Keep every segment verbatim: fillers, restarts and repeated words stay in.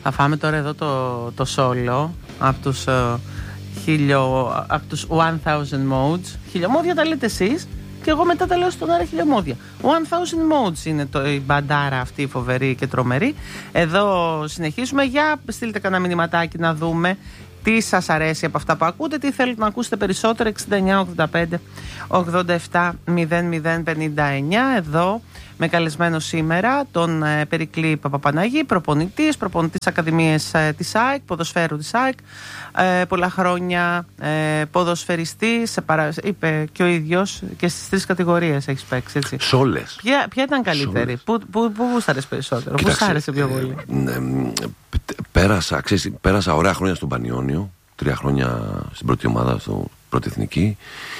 Θα φάμε τώρα εδώ το, το solo από τους, uh, χίλιο, από τους χιλιάδες modes. Χιλιομόδια τα λέτε εσείς και εγώ μετά τα λέω στον αέρα χιλιομόδια. χιλιάδες modes είναι το, η μπαντάρα αυτή φοβερή και τρομερή. Εδώ συνεχίζουμε. Για στείλτε κανένα μηνυματάκι να δούμε τι σας αρέσει από αυτά που ακούτε, τι θέλετε να ακούσετε περισσότερο. Εξήντα εννιά ογδόντα πέντε ογδόντα επτά μηδέν μηδέν πενήντα εννιά. Εδώ με καλεσμένο σήμερα τον ε, Περικλή Παπαπαναγή, προπονητής, προπονητής Ακαδημίας ε, της ΑΕΚ, ποδοσφαίρου της ΑΕΚ, ε, πολλά χρόνια ε, ποδοσφαιριστής, παρα, είπε και ο ίδιος, και στις τρεις κατηγορίες έχεις παίξει, έτσι. Σ' όλες. Ποια, ποια ήταν καλύτερη, πού, πού, πού γούσταρες περισσότερο, πού σ' άρεσε πιο πολύ? Ε, ε, πέρασα, ξέρεις, πέρασα ωραία χρόνια στον Πανιόνιο, τρία χρόνια στην πρώτη ομάδα, στο πρώτη εθνική,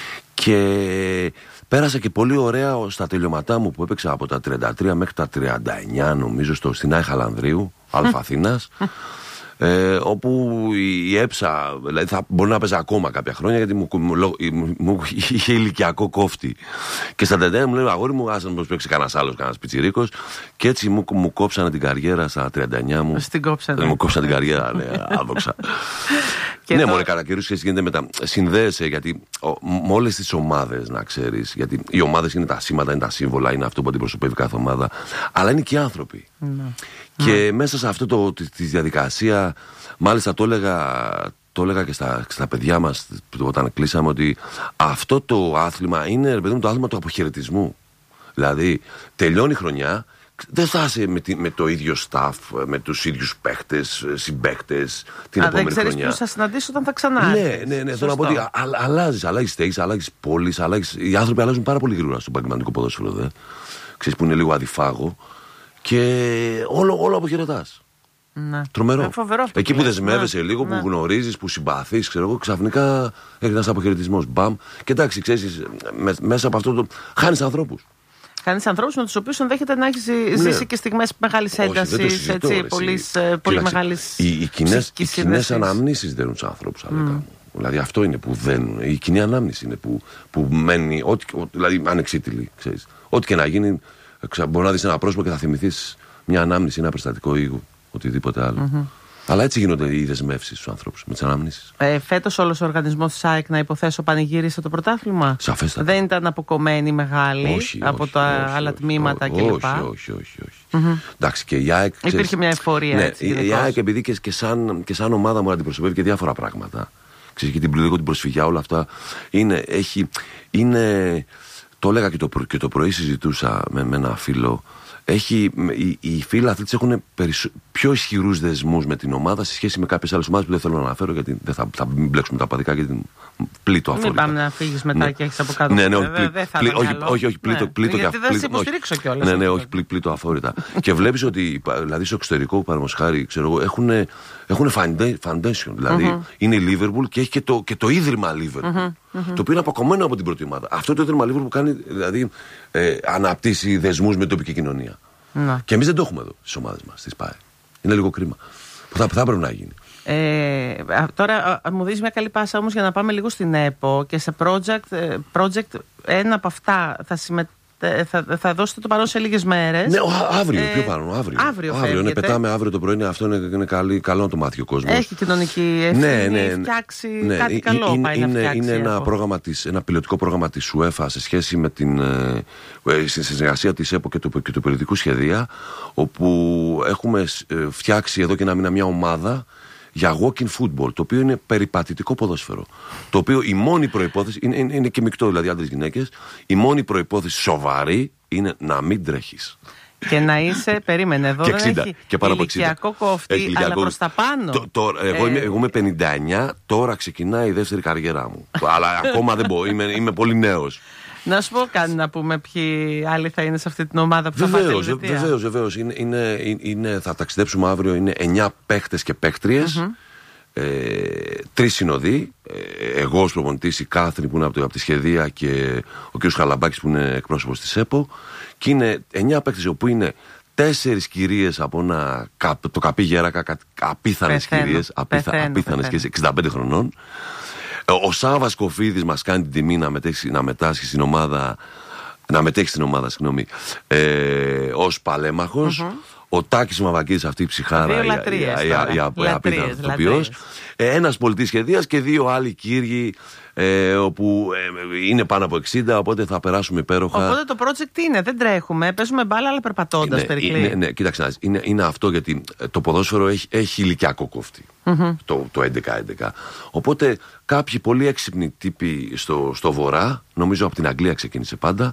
και πέρασα και πολύ ωραία στα τελειώματά μου που έπαιξα από τα τριάντα τρία μέχρι τα τριάντα εννιά, νομίζω, στο, στην Άη Χαλανδρίου, Αλφα Αθήνας, ε, όπου η έψα, δηλαδή θα μπορεί να παίζα ακόμα κάποια χρόνια, γιατί μου, μου, μου είχε ηλικιακό κόφτη. Και στα τριάντα εννιά μου λέει, αγόρι μου, άσε να πως παίξει κανένας άλλος, κανένας πιτσιρίκος, και έτσι μου, μου κόψανε την καριέρα στα τριάντα εννιά μου. Στην κόψανε. Μου κόψανε την καριέρα, ναι, άδοξα. Ναι, το... μωρέ, κατά καιρούς γίνεται μετά. Συνδέεσαι, γιατί με όλες τις ομάδες, να ξέρεις, γιατί οι ομάδες είναι τα σήματα, είναι τα σύμβολα, είναι αυτό που αντιπροσωπεύει κάθε ομάδα, αλλά είναι και οι άνθρωποι. Ναι. Και ναι. μέσα σε αυτό το, τη, τη διαδικασία, μάλιστα το έλεγα, το έλεγα και στα, στα παιδιά μας όταν κλείσαμε, ότι αυτό το άθλημα είναι, ρε παιδί μου, το άθλημα του αποχαιρετισμού. Δηλαδή, τελειώνει η χρονιά. Δεν θα είσαι με, με το ίδιο staff, με τους ίδιους παίχτες, συμπαίχτες την Α, επόμενη δεν ξέρεις χρονιά. Ποιος θα συναντήσεις όταν θα ξανάρθεις. Ναι, ναι, ναι. Θέλω να πω ότι α, αλλάζεις, αλλάζεις στέγης, αλλάζεις πόλεις, αλλάζεις... Οι άνθρωποι αλλάζουν πάρα πολύ γρήγορα στο επαγγελματικό ποδόσφαιρο, δε. Ξέρεις, που είναι λίγο αδιφάγο, και όλο, όλο αποχαιρετάς. Ναι. Τρομερό. Ε, φοβερό, εκεί που δεσμεύεσαι, ναι, λίγο, ναι, που γνωρίζεις, που συμπαθείς, ξέρω εγώ, ξαφνικά έχει ένας αποχαιρετισμός. Μπαμ. Και εντάξει, ξέρεις, με, μέσα από αυτό το. Χάνεις ανθρώπους. Κάνεις ανθρώπους με τους οποίους ενδέχεται να έχεις ζήσει, ναι, και στιγμές μεγάλης έντασης, έτσι, πολύ μεγάλης. Οι κοινές αναμνήσεις δένουν τους ανθρώπους, mm. μου. Δηλαδή αυτό είναι που δένουν. Η κοινή ανάμνηση είναι που, που μένει, ό, δηλαδή ανεξίτηλη, ξέρεις. Ό,τι και να γίνει, μπορεί να δεις ένα πρόσωπο και θα θυμηθείς μια ανάμνηση, ένα περιστατικό ή οτιδήποτε άλλο. Mm-hmm. Αλλά έτσι γίνονται οι δεσμεύσεις στους ανθρώπους, με τις αναμνήσεις. Ε, φέτος όλος ο οργανισμός της ΑΕΚ, να υποθέσω, πανηγύρισε το πρωτάθλημα. Σαφέστατα. Δεν ήταν αποκομμένοι μεγάλοι, όχι, από όχι, τα όχι, άλλα όχι, τμήματα όχι, κλπ. Όχι, όχι, όχι. όχι. Mm-hmm. Εντάξει, και η ΑΕΚ. Ξέρεις, υπήρχε μια εφορία. Ναι, έτσι, η, η ΑΕΚ, επειδή και, και, σαν, και σαν ομάδα μου αντιπροσωπεύει και διάφορα πράγματα. Ξέρεις, και την πληροδικό, την προσφυγιά, όλα αυτά. Είναι, έχει, είναι, το έλεγα και το, και το πρωί, συζητούσα με, με ένα φίλο. Έχει, οι, οι φίλοι αθλητές έχουν περισσο, πιο ισχυρούς δεσμούς με την ομάδα σε σχέση με κάποιες άλλες ομάδες που δεν θέλω να αναφέρω, γιατί δεν θα, θα μην μπλέξουμε τα παδικά, γιατί πλήττω αφόρητα. Μην πάμε να φύγεις μετά, ναι, και έχεις από κάτω. Ναι, ναι, όχι, πλή, πλή, όχι, όχι, όχι, πλήττω, ναι, πλήττω, γιατί δεν σε υποστηρίξω κιόλας. Ναι, ναι, όχι, πλή, πλήττω αφόρητα. Και βλέπεις ότι, δηλαδή, στο εξωτερικό, παραδείγματος χάρη, ξέρω εγώ, έχουν, έχουν foundation. Δηλαδή, mm-hmm, είναι η Liverpool και έχει και το, και το ίδρυμα Liverpool. Mm-hmm, mm-hmm. Το οποίο είναι αποκομμένο από την πρώτη ομάδα. Αυτό το ίδρυμα Liverpool που κάνει, δηλαδή, ε, αναπτύσσει δεσμούς με την τοπική κοινωνία. Να. Και εμείς δεν το έχουμε εδώ στις ομάδες μας, στις ΠΑΕ. Είναι λίγο κρίμα. Που θα, θα πρέπει να γίνει. Ε, τώρα α, μου δίνεις μια καλή πάσα όμως για να πάμε λίγο στην ΕΠΟ και σε project, project ένα από αυτά θα συμμετέχει. Θα, θα δώσετε το παρόν σε λίγες μέρες. Ναι, αύριο, ε, πιο πάνω, αύριο. Αύριο, αύριο ναι, πετάμε αύριο το πρωί, αυτό είναι, είναι καλή, καλό να το μάθει ο κόσμος. Έχει κοινωνική ευθύνη, ναι, ναι, φτιάξει, ναι, κάτι, ναι, καλό είναι, πάει είναι, να φτιάξει. Είναι ένα, πρόγραμμα της, ένα πιλωτικό πρόγραμμα της UEFA σε σχέση με την ε, συνεργασία της ΕΠΟ και του, και του πολιτικού σχεδία, όπου έχουμε ε, φτιάξει εδώ και ένα μήνα μια ομάδα για walking football, το οποίο είναι περιπατητικό ποδόσφαιρο. Το οποίο η μόνη προϋπόθεση, είναι, είναι, είναι και μεικτό δηλαδή άντρες-γυναίκες, η μόνη προϋπόθεση σοβαρή είναι να μην τρέχεις. Και να είσαι, περίμενε, εδώ δεν έχει και ηλικιακό κόφτη, αλλά προς τα πάνω. Το, το, εγώ, ε... είμαι, εγώ είμαι πενήντα εννιά, τώρα ξεκινάει η δεύτερη καριέρα μου. Αλλά ακόμα δεν μπορώ, είμαι, είμαι πολύ νέος. Να σου πω κάτι, να πούμε ποιοι άλλοι θα είναι σε αυτή την ομάδα που θα πάει τελετία. Βεβαίως, βεβαίως. Είναι, είναι, είναι, θα ταξιδέψουμε αύριο, είναι εννιά παίχτες και παίκτριες. Mm-hmm. Ε, τρεις συνοδοί. Ε, εγώ ως προπονητής, η Κάθριν που είναι από, το, από τη σχεδία και ο κ. Χαλαμπάκης που είναι εκπρόσωπος της ΕΠΟ. Και είναι εννιά παίκτες όπου είναι τέσσερις κυρίες από ένα, το Καπί Γέρακα, απίθανες κυρίες, απίθα, απίθανες και εξήντα πέντε χρονών. Ο Σάββας Κοφίδης μας κάνει την τιμή να μετέχει, να μετάσχει στην ομάδα, να μετέχει στην ομάδα, συγγνώμη, ε, ως παλέμαχος. Mm-hmm. ο Τάκης Μαυρακίδης, αυτή η ψυχάρα, η απίθανη ηθοποιός. Ένας πολιτής σχεδίας και δύο άλλοι κύριοι, ε, όπου ε, είναι πάνω από εξήντα, οπότε θα περάσουμε υπέροχα. Οπότε το project είναι, δεν τρέχουμε, παίζουμε μπάλα, αλλά περπατώντας, Περικλή. Ναι, ναι, κοίταξε, είναι, είναι αυτό, γιατί το ποδόσφαιρο έχει, έχει ηλικιακό κόφτη. Mm-hmm. Το, το έντεκα έντεκα. Οπότε κάποιοι πολύ έξυπνοι τύποι στο, στο βορρά, νομίζω από την Αγγλία ξεκίνησε πάντα,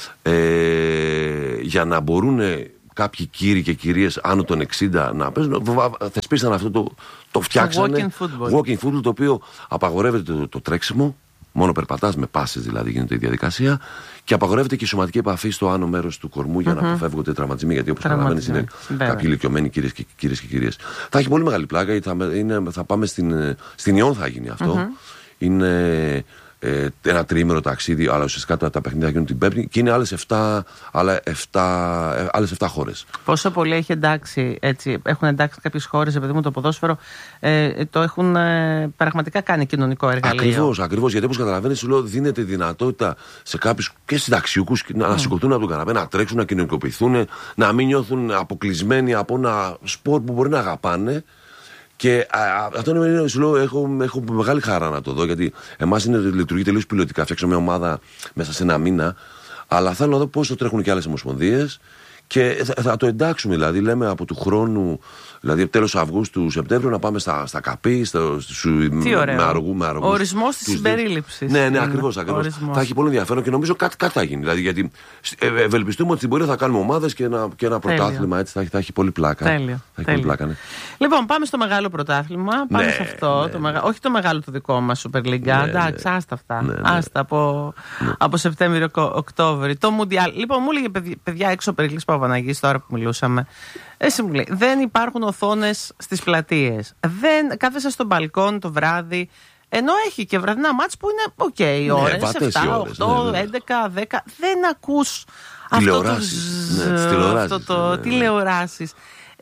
ε, για να μπορούν κάποιοι κύριοι και κυρίες άνω των εξήντα να παίζουν, θεσπίσαν αυτό το, το φτιάξανε. Walking football. Walking football, το οποίο απαγορεύεται το, το τρέξιμο, μόνο περπατάς, με πάσες δηλαδή γίνεται η διαδικασία, και απαγορεύεται και η σωματική επαφή στο άνω μέρος του κορμού mm-hmm. για να αποφεύγονται τραυματισμοί, γιατί όπως καταλαβαίνεις είναι Βέβαια. κάποιοι ηλικιωμένοι κυρίες και, κυρίες και κυρίες. Θα έχει πολύ μεγάλη πλάκα, γιατί θα, είναι, θα πάμε στην, στην Ιόν, θα γίνει αυτό. Mm-hmm. Είναι ε, ένα τριήμερο ταξίδι, αλλά ουσιαστικά τα, τα παιχνίδια γίνουν την Πέμπτη και είναι άλλες εφτά, άλλα εφτά, άλλες εφτά χώρες. Πόσο πολύ έχει εντάξει, έτσι, έχουν εντάξει κάποιες χώρες, επειδή μου το ποδόσφαιρο ε, το έχουν ε, πραγματικά κάνει κοινωνικό εργαλείο. Ακριβώς, ακριβώς, γιατί όπως καταλαβαίνεις, σου λέω, δίνεται δυνατότητα σε κάποιους και συνταξιούχους να, mm. να σηκωθούν από τον καναπέ, να τρέξουν, να κοινωνικοποιηθούν, να μην νιώθουν αποκλεισμένοι από ένα σπορ που μπορεί να αγαπάνε. Και α, αυτό είναι, σου λέω, έχω, έχω μεγάλη χαρά να το δω, γιατί εμάς είναι, λειτουργεί τελείως πιλωτικά. Φτιάξαμε μια ομάδα μέσα σε ένα μήνα, αλλά θέλω να δω πώς το τρέχουν και άλλες ομοσπονδίες και θα, θα το εντάξουμε. Δηλαδή, λέμε από του χρόνου, δηλαδή τέλος Αυγούστου, Σεπτέμβριο, να πάμε στα, στα ΚΑΠΗ, στα, στου, με αργού. Με αργούς, ο ορισμός της συμπερίληψης. Ναι, ναι, ακριβώς. ακριβώς. Θα έχει πολύ ενδιαφέρον και νομίζω κάτι, κάτι θα γίνει. Δηλαδή, γιατί ευελπιστούμε ότι στην πορεία θα κάνουμε ομάδες και ένα, και ένα πρωτάθλημα. Έτσι, θα, θα έχει πολύ πλάκα. Τέλειο. Θα έχει πολύ πλάκα, ναι. Λοιπόν, πάμε στο μεγάλο πρωτάθλημα. Πάμε ναι, σε αυτό. Ναι, το μεγα... ναι. Όχι το μεγάλο το δικό μας Super League. Ναι, εντάξει, ναι. άστα αυτά. Ναι, ναι. Άστα από, ναι. από Σεπτέμβριο-Οκτώβριο. Το Μουντιάλ. Λοιπόν, μου έλεγε παιδιά έξω ο Περικλής Παπαναγής τώρα που μιλούσαμε. Εσύ μου λέει, δεν υπάρχουν οθόνες στις πλατείες. Δεν κάθεσαι στο μπαλκόν το βράδυ. Ενώ έχει και βραδινά μάτς που είναι οκ, okay, οι ώρες, ναι, εφτά, οκτώ, ναι, ναι. έντεκα, δέκα. Δεν ακούς αυτό το, ναι, αυτό το ναι, ναι. τηλεοράσεις.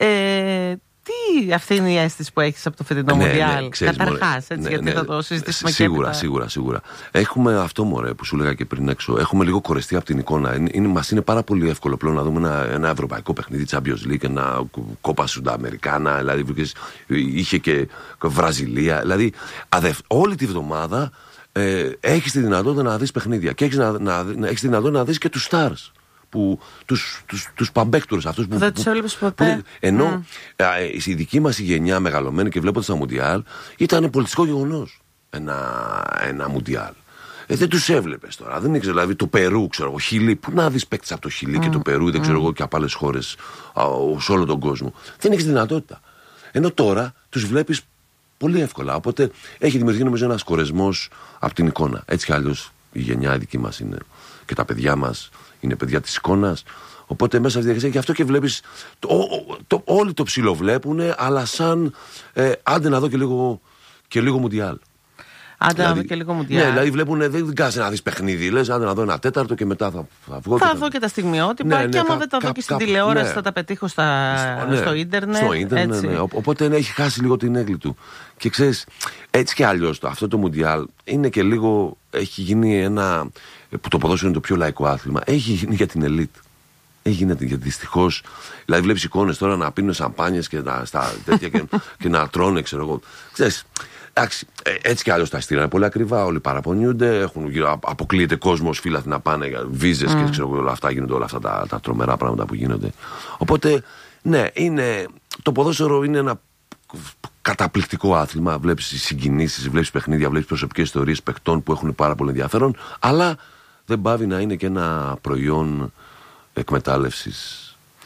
Ε, τι αυτή είναι η αίσθηση που έχεις από το φετινό ναι, Μουντιάλ, ναι, καταρχάς, έτσι, ναι, γιατί ναι, θα το συζητήσουμε σίγουρα, και έπειτα. Σίγουρα, σίγουρα. Έχουμε αυτό, μωρέ, που σου λέγα και πριν έξω. Έχουμε λίγο κορεστεί από την εικόνα. Είναι, είναι, μας είναι πάρα πολύ εύκολο πλέον να δούμε ένα, ένα ευρωπαϊκό παιχνίδι, Champions League, ένα Κόπα Σουνταμερικάνα, δηλαδή είχε και Βραζιλία. Δηλαδή, αδευ, όλη τη βδομάδα ε, έχεις τη δυνατότητα να δεις παιχνίδια και έχεις, να, να, να, έχεις τη δυνατότητα να δεις και τους stars. Που, τους, τους, τους παμπέκτορες αυτούς που δεν τους έβλεπες ποτέ. Που, ενώ mm. α, η δική μας η γενιά μεγαλωμένη και βλέποντας τα Μουντιάλ ήταν πολιτιστικό γεγονός ένα, ένα Μουντιάλ. Ε, δεν τους έβλεπες τώρα. Δεν ήξερα, δηλαδή το Περού, ξέρω εγώ, Χιλή. Πού να δεις παίκτες από το Χιλή mm. και το Περού, δεν ξέρω mm. εγώ, και από άλλες χώρες α, σε όλο τον κόσμο. Δεν έχεις δυνατότητα. Ενώ τώρα τους βλέπεις πολύ εύκολα. Οπότε έχει δημιουργηθεί νομίζω ένας κορεσμός από την εικόνα. Έτσι κι αλλιώς η γενιά η δική μας είναι και τα παιδιά μας. Είναι παιδιά της εικόνας. Οπότε μέσα στη διαδικασία και αυτό και βλέπεις. Το, το, όλοι το ψιλοβλέπουνε, αλλά σαν ε, άντε να δω και λίγο, και λίγο Μουντιάλ. Άντε δηλαδή, να δω και λίγο Μουντιάλ. Ναι, δηλαδή βλέπουνε, δεν κάθεσαι να δεις παιχνίδι. Λες, άντε να δω ένα τέταρτο και μετά θα, θα βγω. Θα, θα δω και τα στιγμιότυπα. Ναι, ναι, και άμα κα, δεν τα δω και στην κα, τηλεόραση, ναι. θα τα πετύχω στα, ναι, στο ίντερνετ. Στο ίντερνετ, ναι, ναι. Οπότε ναι, έχει χάσει λίγο την έγκλη του. Και ξέρεις, έτσι και αλλιώς αυτό το Μουντιάλ είναι και λίγο. Έχει γίνει ένα. Που το ποδόσφαιρο είναι το πιο λαϊκό άθλημα. Έχει γίνει για την ελίτ. Έχει γίνει γιατί δυστυχώς. Δηλαδή, βλέπεις εικόνες τώρα να πίνουν σαμπάνιες και να, στα, τέτοια, και, και να τρώνε, ξέρω εγώ. Ξέρεις, εντάξει, έτσι κι αλλιώς τα εισιτήρια είναι πολύ ακριβά. Όλοι παραπονιούνται. Έχουν, αποκλείεται κόσμος, φίλαθλοι να πάνε για βίζες mm. και ξέρω εγώ, όλα αυτά γίνονται, όλα αυτά τα, τα τρομερά πράγματα που γίνονται. Οπότε, ναι, είναι, το ποδόσφαιρο είναι ένα καταπληκτικό άθλημα. Βλέπεις συγκινήσεις, βλέπεις παιχνίδια, βλέπεις προσωπικές ιστορίες παιχτών που έχουν πάρα πολύ ενδιαφέρον. Αλλά δεν πάβει να είναι και ένα προϊόν εκμετάλλευσης.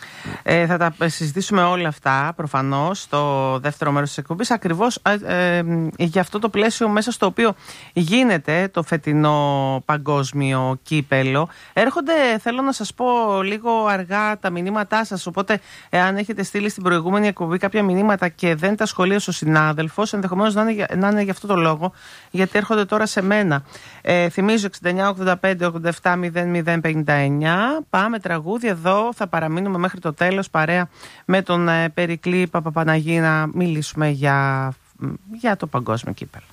Ε, θα τα συζητήσουμε όλα αυτά προφανώς στο δεύτερο μέρος της εκπομπής, ακριβώς ε, ε, για αυτό το πλαίσιο μέσα στο οποίο γίνεται το φετινό παγκόσμιο κύπελο. Έρχονται, θέλω να σας πω, λίγο αργά τα μηνύματά σας, οπότε εάν έχετε στείλει στην προηγούμενη εκπομπή κάποια μηνύματα και δεν τα σχολίασε ο συνάδελφος, ενδεχομένως να είναι, να είναι για αυτό το λόγο, γιατί έρχονται τώρα σε μένα. Ε, θυμίζω εξήντα εννιά ογδόντα πέντε ογδόντα επτά μηδέν μηδέν πενήντα εννιά. Πάμε τραγούδι, εδώ θα παραμείνουμε μέχρι το τέλος παρέα με τον ε, Περικλή Παπαπαναγή να μιλήσουμε για, για το παγκόσμιο κύπελλο.